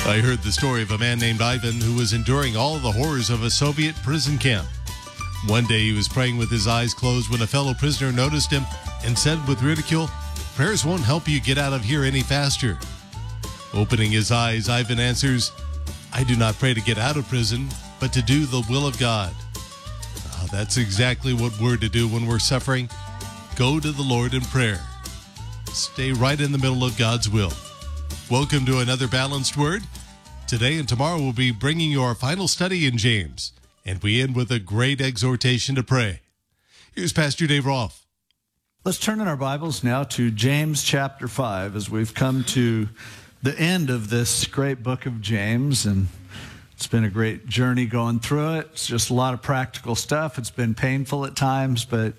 I heard the story of a man named Ivan who was enduring all the horrors of a Soviet prison camp. One day he was praying with his eyes closed when a fellow prisoner noticed him and said with ridicule, "Prayers won't help you get out of here any faster." Opening his eyes, Ivan answers, "I do not pray to get out of prison, but to do the will of God." That's exactly what we're to do when we're suffering. Go to the Lord in prayer. Stay right in the middle of God's will. Welcome to another Balanced Word. Today and tomorrow we'll be bringing you our final study in James, and we end with a great exhortation to pray. Here's Pastor Dave Rolfe. Let's turn in our Bibles now to James chapter 5 as we've come to the end of this great book of James, and it's been a great journey going through it. It's just a lot of practical stuff. It's been painful at times, but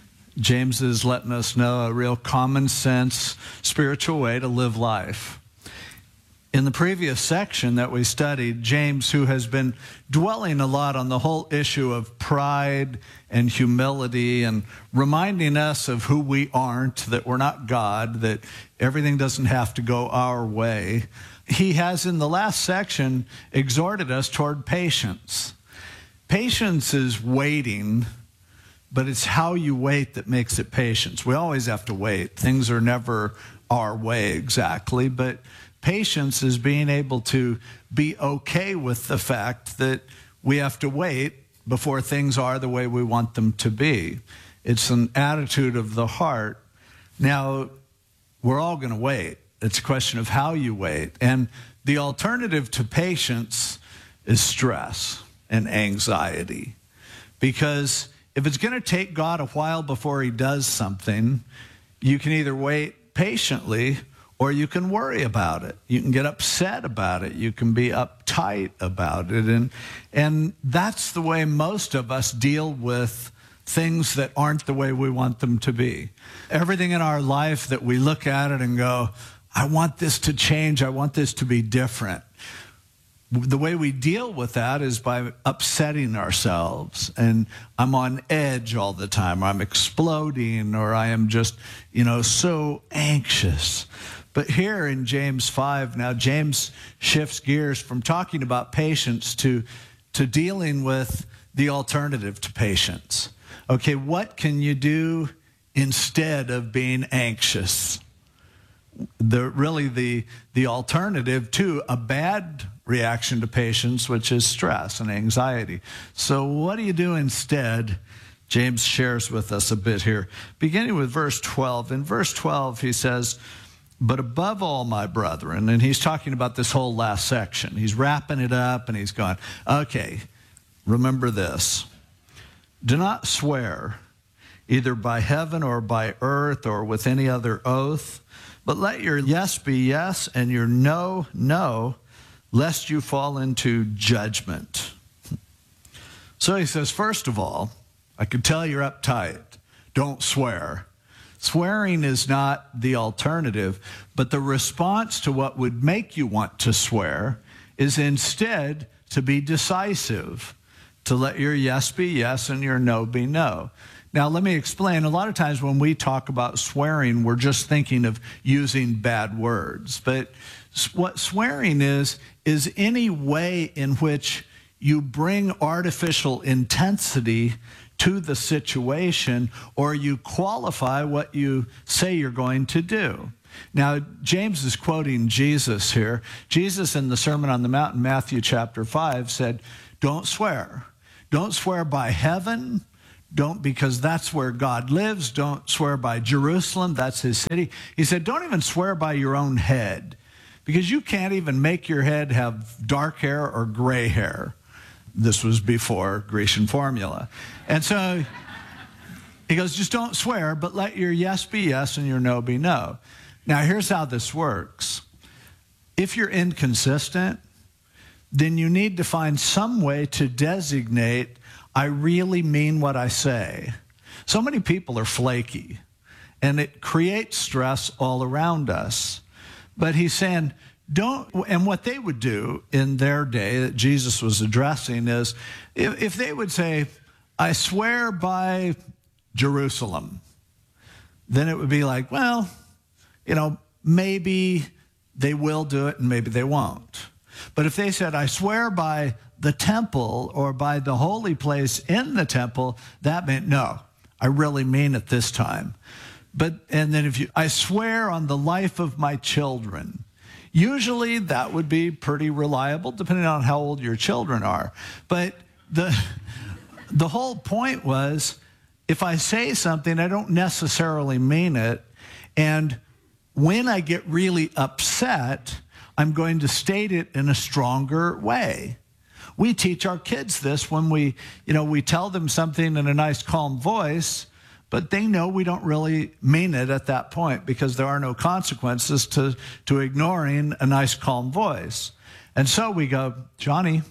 James is letting us know a real common sense spiritual way to live life. In the previous section that we studied, James, who has been dwelling a lot on the whole issue of pride and humility and reminding us of who we aren't, that we're not God, that everything doesn't have to go our way, he has in the last section exhorted us toward patience. Patience is waiting, but it's how you wait that makes it patience. We always have to wait. Things are never our way exactly, but patience is being able to be okay with the fact that we have to wait before things are the way we want them to be. It's an attitude of the heart. Now, we're all going to wait. It's a question of how you wait. And the alternative to patience is stress and anxiety. Because if it's going to take God a while before he does something, you can either wait patiently or you can worry about it. You can get upset about it. You can be uptight about it. And that's the way most of us deal with things that aren't the way we want them to be. Everything in our life that we look at it and go, I want this to change. I want this to be different. The way we deal with that is by upsetting ourselves. And I'm on edge all the time. Or I'm exploding, or I am just, so anxious. But here in James 5, now James shifts gears from talking about patience to dealing with the alternative to patience. Okay, what can you do instead of being anxious? The alternative to a bad reaction to patience, which is stress and anxiety. So what do you do instead? James shares with us a bit here, beginning with verse 12. In verse 12, he says, "But above all, my brethren," and he's talking about this whole last section. He's wrapping it up, and he's going, okay, remember this. "Do not swear, either by heaven or by earth or with any other oath, but let your yes be yes and your no, no, lest you fall into judgment." So he says, first of all, I can tell you're uptight. Don't swear. Swearing is not the alternative, but the response to what would make you want to swear is instead to be decisive, to let your yes be yes and your no be no. Now, let me explain. A lot of times when we talk about swearing, we're just thinking of using bad words. But what swearing is any way in which you bring artificial intensity to the situation, or you qualify what you say you're going to do. Now, James is quoting Jesus here. Jesus in the Sermon on the Mount in Matthew chapter 5 said, don't swear. Don't swear by heaven. Because that's where God lives. Don't swear by Jerusalem. That's his city. He said, don't even swear by your own head, because you can't even make your head have dark hair or gray hair. This was before Grecian formula. And so he goes, just don't swear, but let your yes be yes and your no be no. Now, here's how this works. If you're inconsistent, then you need to find some way to designate, I really mean what I say. So many people are flaky, and it creates stress all around us. But he's saying, and what they would do in their day that Jesus was addressing is, if they would say, I swear by Jerusalem, then it would be like, well, maybe they will do it and maybe they won't. But if they said, I swear by the temple or by the holy place in the temple, that meant, no, I really mean it this time. And then I swear on the life of my children. Usually that would be pretty reliable, depending on how old your children are. But the whole point was, if I say something, I don't necessarily mean it. And when I get really upset, I'm going to state it in a stronger way. We teach our kids this when we tell them something in a nice, calm voice, but they know we don't really mean it at that point because there are no consequences to ignoring a nice, calm voice. And so we go, Johnny,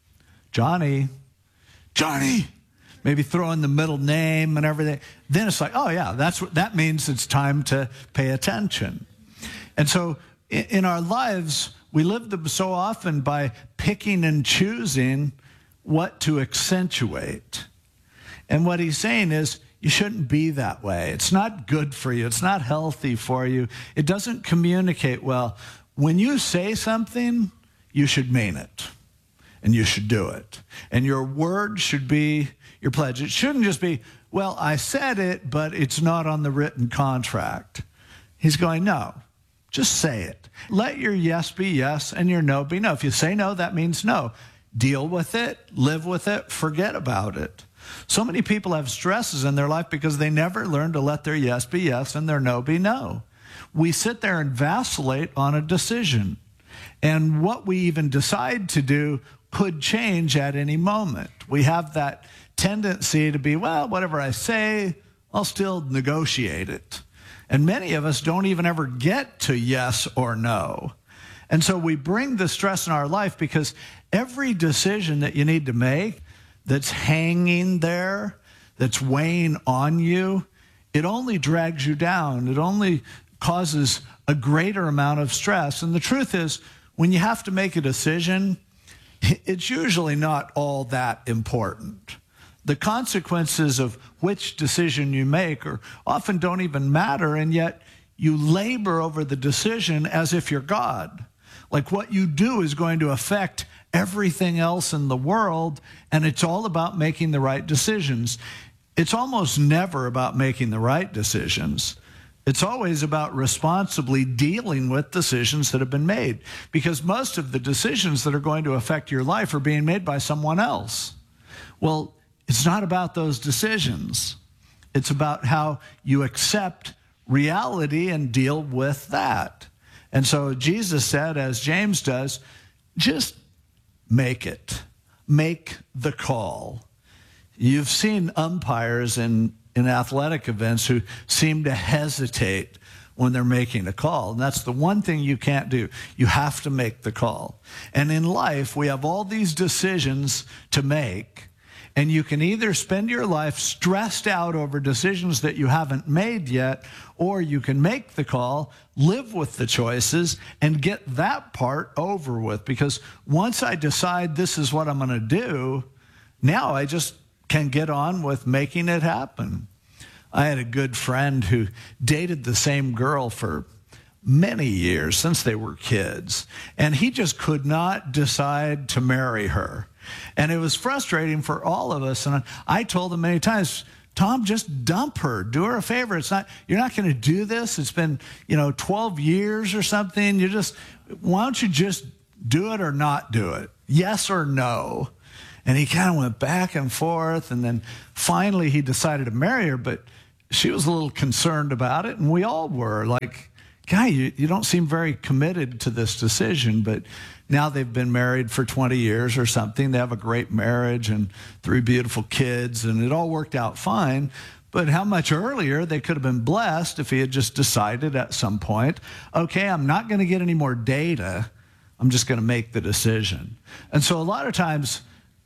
maybe throw in the middle name and everything. Then it's like, oh yeah, that means it's time to pay attention. And so in our lives, we live them so often by picking and choosing what to accentuate. And what he's saying is, you shouldn't be that way. It's not good for you. It's not healthy for you. It doesn't communicate well. When you say something, you should mean it. And you should do it. And your word should be your pledge. It shouldn't just be, well, I said it, but it's not on the written contract. He's going, no, just say it. Let your yes be yes and your no be no. If you say no, that means no. Deal with it, live with it, forget about it. So many people have stresses in their life because they never learn to let their yes be yes and their no be no. We sit there and vacillate on a decision. And what we even decide to do could change at any moment. We have that tendency to be, well, whatever I say, I'll still negotiate it. And many of us don't even ever get to yes or no. And so we bring the stress in our life because every decision that you need to make that's hanging there, that's weighing on you, it only drags you down. It only causes a greater amount of stress. And the truth is, when you have to make a decision, it's usually not all that important. The consequences of which decision you make often don't even matter, and yet you labor over the decision as if you're God. Like what you do is going to affect everything else in the world, and it's all about making the right decisions. It's almost never about making the right decisions. It's always about responsibly dealing with decisions that have been made, because most of the decisions that are going to affect your life are being made by someone else. Well, it's not about those decisions. It's about how you accept reality and deal with that. And so Jesus said, as James does, just make it. Make the call. You've seen umpires in athletic events who seem to hesitate when they're making a call. And that's the one thing you can't do. You have to make the call. And in life, we have all these decisions to make. And you can either spend your life stressed out over decisions that you haven't made yet, or you can make the call, live with the choices, and get that part over with. Because once I decide this is what I'm going to do, now I just can get on with making it happen. I had a good friend who dated the same girl for many years, since they were kids, and he just could not decide to marry her. And it was frustrating for all of us. And I told him many times, Tom, just dump her. Do her a favor. You're not going to do this. It's been, 12 years or something. Why don't you just do it or not do it? Yes or no? And he kind of went back and forth. And then finally he decided to marry her, but she was a little concerned about it. And we all were like, guy, you don't seem very committed to this decision, but now they've been married for 20 years or something. They have a great marriage and 3 beautiful kids, and it all worked out fine. But how much earlier they could have been blessed if he had just decided at some point, okay, I'm not going to get any more data. I'm just going to make the decision. And so a lot of times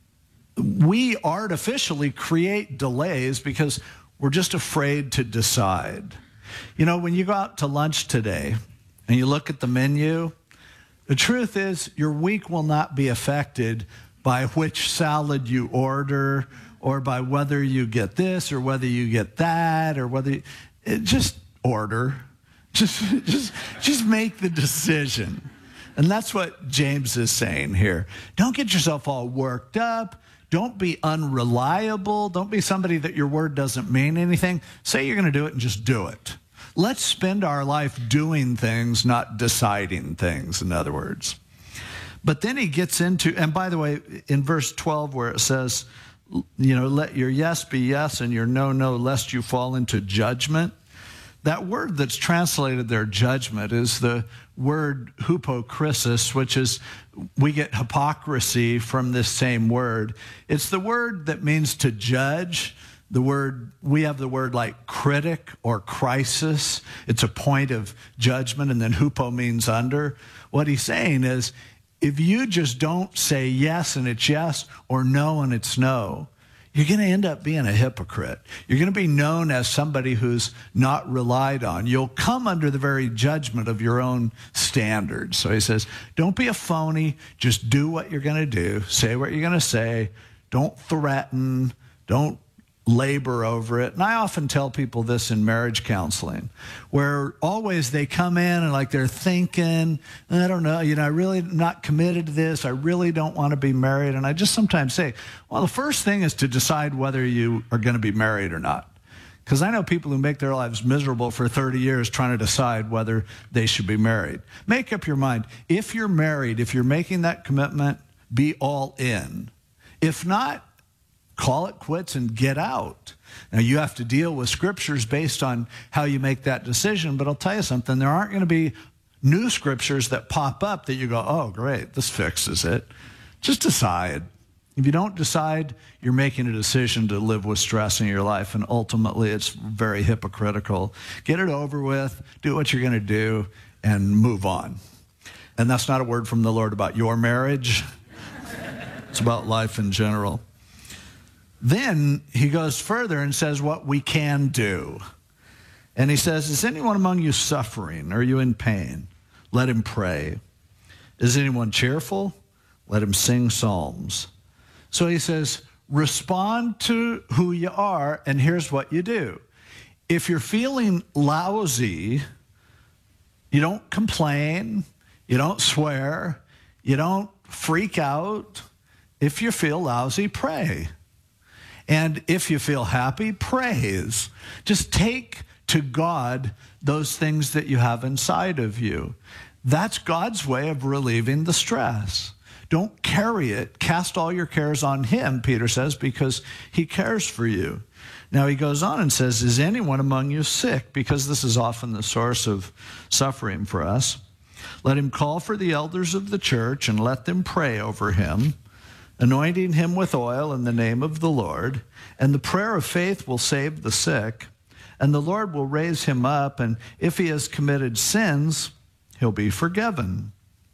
we artificially create delays because we're just afraid to decide. When you go out to lunch today and you look at the menu, the truth is your week will not be affected by which salad you order or by whether you get this or whether you get that or whether just order. Just make the decision. And that's what James is saying here. Don't get yourself all worked up. Don't be unreliable. Don't be somebody that your word doesn't mean anything. Say you're going to do it and just do it. Let's spend our life doing things, not deciding things, in other words. But then he gets into, and by the way, in verse 12 where it says, let your yes be yes and your no, no, lest you fall into judgment. That word that's translated there, judgment, is the word hypokrisis, which is, we get hypocrisy from this same word. It's the word that means to judge. We have the word like critic or crisis. It's a point of judgment, and then hupo means under. What he's saying is, if you just don't say yes and it's yes, or no and it's no, you're going to end up being a hypocrite. You're going to be known as somebody who's not relied on. You'll come under the very judgment of your own standards. So he says, don't be a phony. Just do what you're going to do. Say what you're going to say. Don't threaten. Don't labor over it. And I often tell people this in marriage counseling, where always they come in and like they're thinking, I don't know, I really am not committed to this. I really don't want to be married. And I just sometimes say, well, the first thing is to decide whether you are going to be married or not. Because I know people who make their lives miserable for 30 years trying to decide whether they should be married. Make up your mind. If you're married, if you're making that commitment, be all in. If not, call it quits and get out. Now, you have to deal with scriptures based on how you make that decision, but I'll tell you something, there aren't going to be new scriptures that pop up that you go, oh, great, this fixes it. Just decide. If you don't decide, you're making a decision to live with stress in your life, and ultimately it's very hypocritical. Get it over with, do what you're going to do, and move on. And that's not a word from the Lord about your marriage. It's about life in general. Then he goes further and says what we can do. And he says, is anyone among you suffering? Are you in pain? Let him pray. Is anyone cheerful? Let him sing psalms. So he says, respond to who you are, and here's what you do. If you're feeling lousy, you don't complain, you don't swear, you don't freak out. If you feel lousy, pray. And if you feel happy, praise. Just take to God those things that you have inside of you. That's God's way of relieving the stress. Don't carry it. Cast all your cares on him, Peter says, because he cares for you. Now he goes on and says, is anyone among you sick? Because this is often the source of suffering for us. Let him call for the elders of the church and let them pray over him, anointing him with oil in the name of the Lord. And the prayer of faith will save the sick, and the Lord will raise him up, and if he has committed sins, he'll be forgiven.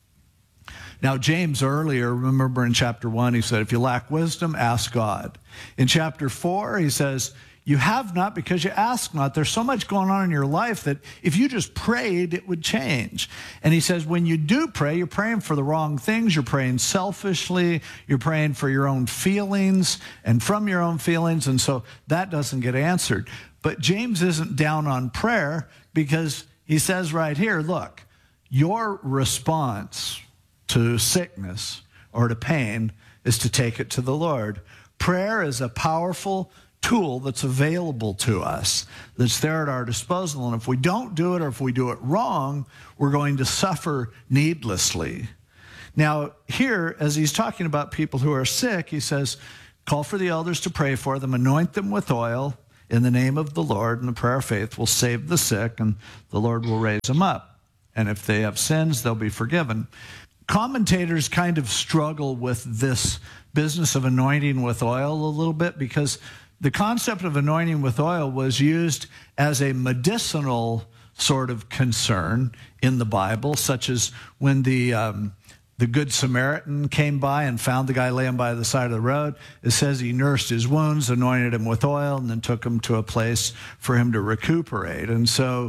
Now, James earlier, remember in chapter 1, he said, if you lack wisdom, ask God. In chapter 4, he says, you have not because you ask not. There's so much going on in your life that if you just prayed, it would change. And he says, when you do pray, you're praying for the wrong things. You're praying selfishly. You're praying for your own feelings and from your own feelings. And so that doesn't get answered. But James isn't down on prayer because he says right here, look, your response to sickness or to pain is to take it to the Lord. Prayer is a powerful tool that's available to us, that's there at our disposal. And if we don't do it, or if we do it wrong, we're going to suffer needlessly. Now, here, as he's talking about people who are sick, he says, call for the elders to pray for them, anoint them with oil in the name of the Lord, and the prayer of faith will save the sick, and the Lord will raise them up. And if they have sins, they'll be forgiven. Commentators kind of struggle with this business of anointing with oil a little bit, because the concept of anointing with oil was used as a medicinal sort of concern in the Bible, such as when the Good Samaritan came by and found the guy laying by the side of the road. It says he nursed his wounds, anointed him with oil, and then took him to a place for him to recuperate. And so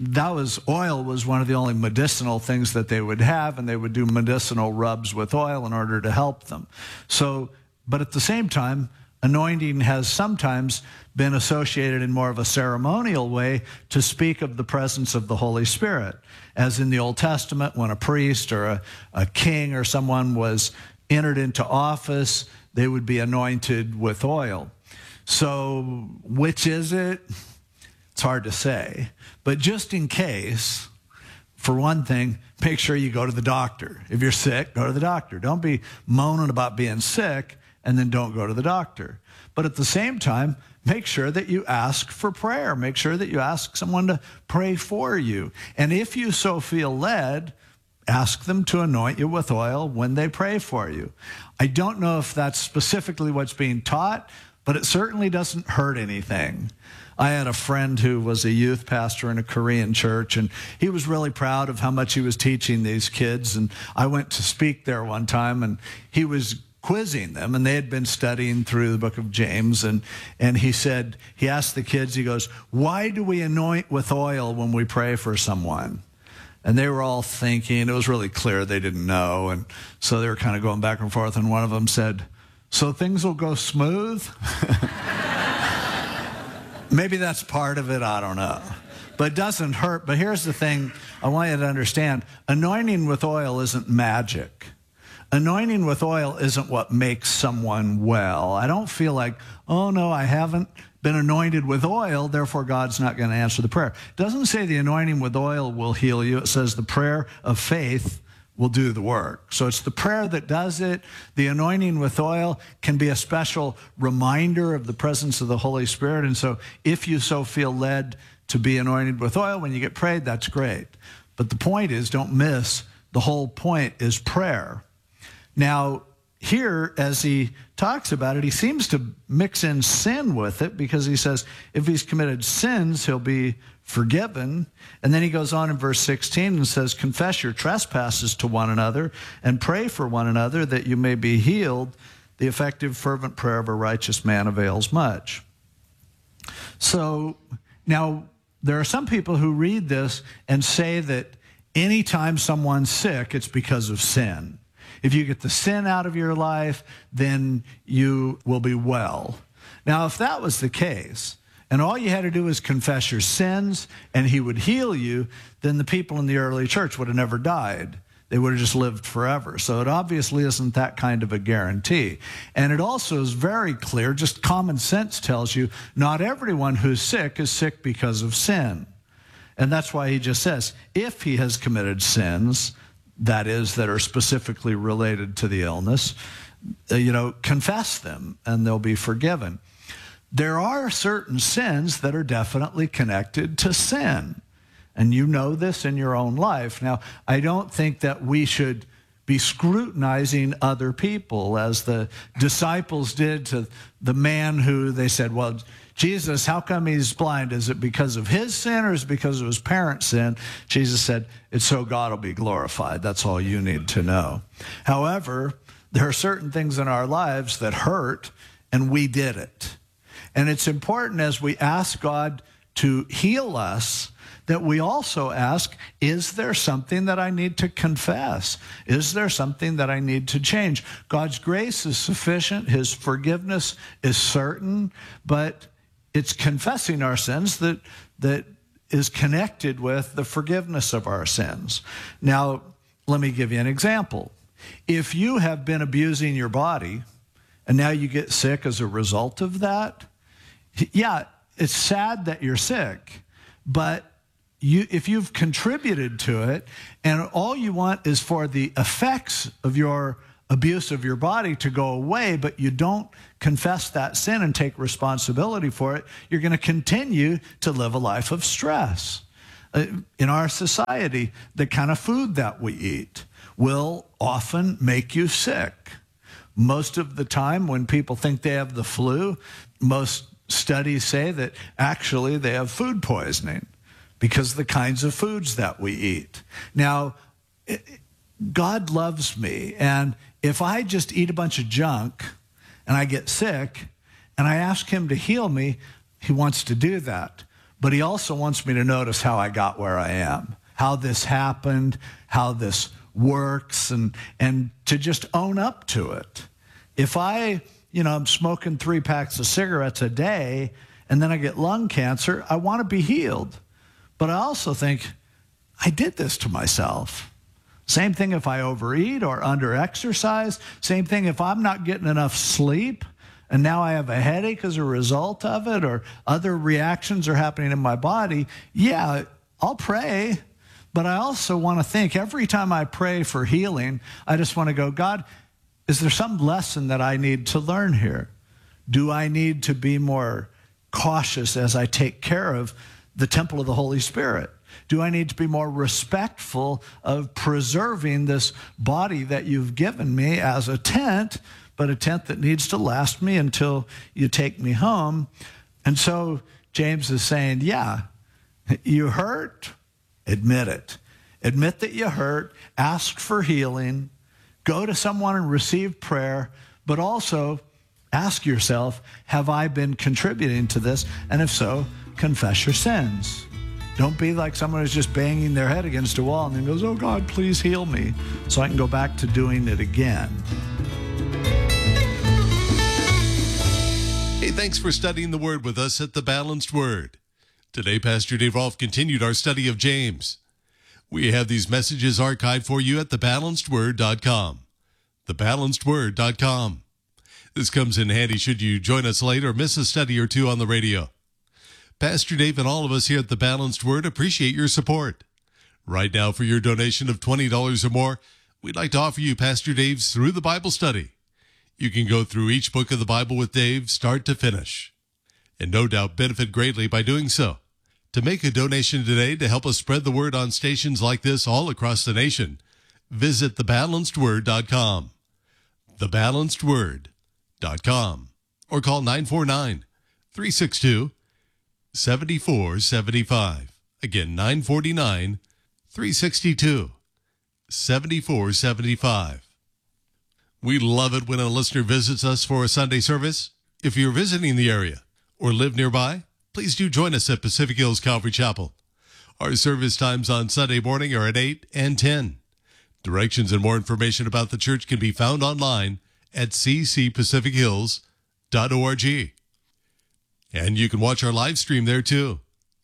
oil was one of the only medicinal things that they would have, and they would do medicinal rubs with oil in order to help them. So, but at the same time, anointing has sometimes been associated in more of a ceremonial way to speak of the presence of the Holy Spirit. As in the Old Testament, when a priest or a king or someone was entered into office, they would be anointed with oil. So which is it? It's hard to say. But just in case, for one thing, make sure you go to the doctor. If you're sick, go to the doctor. Don't be moaning about being sick and then don't go to the doctor. But at the same time, make sure that you ask for prayer. Make sure that you ask someone to pray for you. And if you so feel led, ask them to anoint you with oil when they pray for you. I don't know if that's specifically what's being taught, but it certainly doesn't hurt anything. I had a friend who was a youth pastor in a Korean church, and he was really proud of how much he was teaching these kids. And I went to speak there one time, and he was quizzing them, and they had been studying through the book of James. And he said, he asked the kids, he goes, "Why do we anoint with oil when we pray for someone?" And they were all thinking, it was really clear they didn't know. And so they were kind of going back and forth. And one of them said, "So things will go smooth?" Maybe that's part of it, I don't know. But it doesn't hurt. But here's the thing I want you to understand. Anointing with oil isn't magic. Anointing with oil isn't what makes someone well. I don't feel like, oh no, I haven't been anointed with oil, therefore God's not going to answer the prayer. It doesn't say the anointing with oil will heal you. It says the prayer of faith will do the work. So it's the prayer that does it. The anointing with oil can be a special reminder of the presence of the Holy Spirit. And so if you so feel led to be anointed with oil when you get prayed, that's great. But the point is, don't miss, the whole point is prayer. Now, here, as he talks about it, he seems to mix in sin with it, because he says if he's committed sins, he'll be forgiven. And then he goes on in verse 16 and says, "Confess your trespasses to one another and pray for one another that you may be healed. The effective, fervent prayer of a righteous man avails much." So now there are some people who read this and say that anytime someone's sick, it's because of sin. If you get the sin out of your life, then you will be well. Now, if that was the case, and all you had to do was confess your sins and he would heal you, then the people in the early church would have never died. They would have just lived forever. So it obviously isn't that kind of a guarantee. And it also is very clear, just common sense tells you, not everyone who's sick is sick because of sin. And that's why he just says, if he has committed sins, that is, that are specifically related to the illness, confess them and they'll be forgiven. There are certain sins that are definitely connected to sin. And you know this in your own life. Now, I don't think that we should be scrutinizing other people as the disciples did to the man who they said, "Well, Jesus, how come he's blind? Is it because of his sin or is it because of his parents' sin?" Jesus said, "It's so God will be glorified. That's all you need to know." However, there are certain things in our lives that hurt, and we did it. And it's important as we ask God to heal us that we also ask, is there something that I need to confess? Is there something that I need to change? God's grace is sufficient. His forgiveness is certain, but it's confessing our sins that is connected with the forgiveness of our sins. Now, let me give you an example. If you have been abusing your body and now you get sick as a result of that, yeah, it's sad that you're sick, but if you've contributed to it and all you want is for the effects of your abuse of your body to go away, but you don't confess that sin and take responsibility for it, you're going to continue to live a life of stress. In our society, the kind of food that we eat will often make you sick. Most of the time when people think they have the flu, most studies say that actually they have food poisoning because of the kinds of foods that we eat. Now, God loves me, and if I just eat a bunch of junk and I get sick and I ask him to heal me, he wants to do that. But he also wants me to notice how I got where I am, how this happened, how this works, and to just own up to it. If I I'm smoking 3 packs of cigarettes a day and then I get lung cancer. I want to be healed. But I also think, I did this to myself. Same thing if I overeat or under-exercise. Same thing if I'm not getting enough sleep and now I have a headache as a result of it, or other reactions are happening in my body. Yeah, I'll pray, but I also want to think every time I pray for healing, I just want to go, God, is there some lesson that I need to learn here? Do I need to be more cautious as I take care of the temple of the Holy Spirit? Do I need to be more respectful of preserving this body that you've given me as a tent, but a tent that needs to last me until you take me home? And so James is saying, yeah, you hurt, admit it. Admit that you hurt, ask for healing, go to someone and receive prayer, but also ask yourself, have I been contributing to this? And if so, confess your sins. Don't be like someone who's just banging their head against a wall and then goes, oh, God, please heal me so I can go back to doing it again. Hey, thanks for studying the Word with us at The Balanced Word. Today, Pastor Dave Rolfe continued our study of James. We have these messages archived for you at thebalancedword.com. Thebalancedword.com. This comes in handy should you join us late or miss a study or two on the radio. Pastor Dave and all of us here at The Balanced Word appreciate your support. Right now, for your donation of $20 or more, we'd like to offer you Pastor Dave's Through the Bible study. You can go through each book of the Bible with Dave, start to finish, and no doubt benefit greatly by doing so. To make a donation today to help us spread the word on stations like this all across the nation, visit thebalancedword.com. Thebalancedword.com, or call 949-362-7475. Again, 949-362-7475. We love it when a listener visits us for a Sunday service. If you're visiting the area or live nearby, please do join us at Pacific Hills Calvary Chapel. Our service times on Sunday morning are at 8 and 10. Directions and more information about the church can be found online at ccpacifichills.org. And you can watch our live stream there too,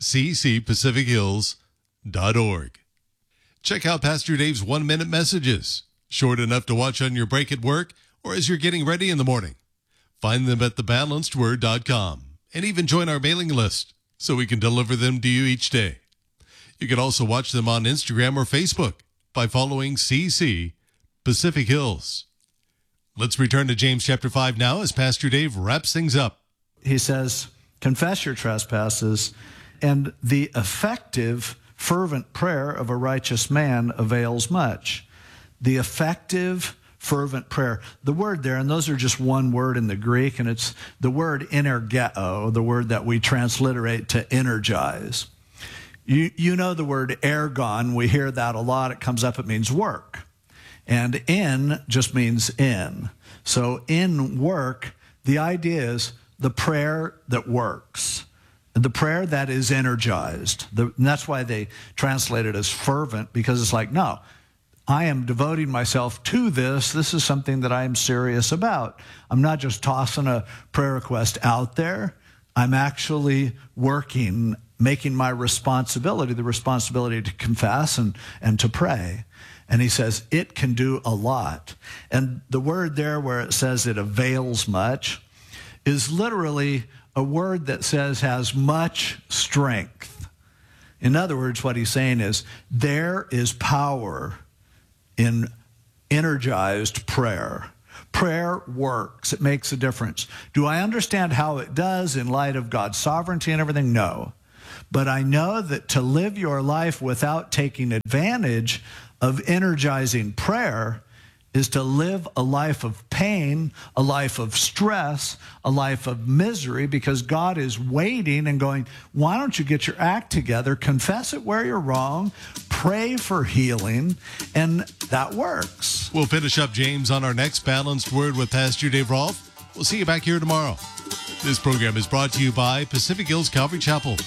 ccpacifichills.org. Check out Pastor Dave's 1-minute messages, short enough to watch on your break at work or as you're getting ready in the morning. Find them at thebalancedword.com and even join our mailing list so we can deliver them to you each day. You can also watch them on Instagram or Facebook by following CC Pacific Hills. Let's return to James chapter 5 now as Pastor Dave wraps things up. He says, confess your trespasses, and the effective, fervent prayer of a righteous man avails much. The effective, fervent prayer. The word there, and those are just one word in the Greek, and it's the word energeo, the word that we transliterate to energize. You know the word ergon. We hear that a lot. It comes up. It means work. And in just means in. So in work, the idea is the prayer that works, the prayer that is energized. And that's why they translate it as fervent, because it's like, no, I am devoting myself to this. This is something that I am serious about. I'm not just tossing a prayer request out there. I'm actually working, making my responsibility, the responsibility to confess and to pray. And he says, it can do a lot. And the word there where it says it avails much is literally a word that says has much strength. In other words, what he's saying is there is power in energized prayer. Prayer works. It makes a difference. Do I understand how it does in light of God's sovereignty and everything? No. But I know that to live your life without taking advantage of energizing prayer is to live a life of pain, a life of stress, a life of misery, because God is waiting and going, why don't you get your act together, confess it where you're wrong, pray for healing, and that works. We'll finish up James on our next Balanced Word with Pastor Dave Rolfe. We'll see you back here tomorrow. This program is brought to you by Pacific Hills Calvary Chapel.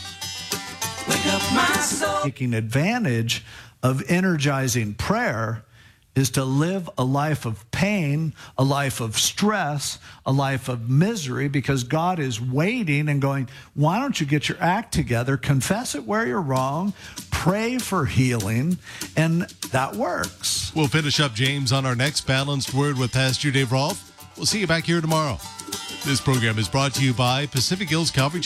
Wake up my soul. Taking advantage of energizing prayer is to live a life of pain, a life of stress, a life of misery, because God is waiting and going, why don't you get your act together, confess it where you're wrong, pray for healing, and that works. We'll finish up James on our next Balanced Word with Pastor Dave Rolfe. We'll see you back here tomorrow. This program is brought to you by Pacific Hills Calvary Chapel.